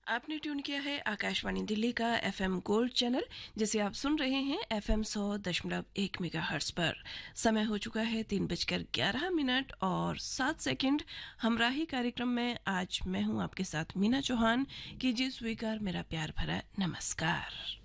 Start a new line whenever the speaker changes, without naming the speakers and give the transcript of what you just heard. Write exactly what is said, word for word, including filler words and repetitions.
आपने ट्यून किया है आकाशवाणी दिल्ली का एफएम गोल्ड चैनल, जिसे आप सुन रहे हैं एफएम सौ दशमलव एक मेगाहर्ट्ज पर। समय हो चुका है तीन बजकर ग्यारह मिनट और सात सेकंड। हमराही कार्यक्रम में आज मैं हूं आपके साथ मीना चौहान। कीजिए स्वीकार मेरा प्यार भरा नमस्कार।